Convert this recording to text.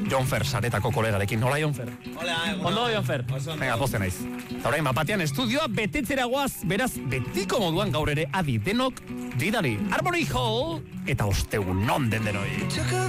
Jonfer saretako kolegarekin. Hola, Jonfer. Hola, Ondo, Jonfer. Venga, poste naiz. Eta orain batean estudioa betetzera goaz, beraz, betiko moduan gaur ere adi denok, didari Harmony Hall, eta ostegun non den denoi.